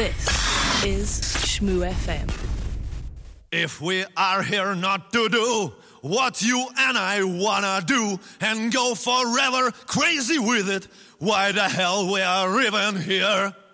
This is Shmoo FM. If we are here not to do what you and I wanna do and go forever crazy with it, why the hell we are even here?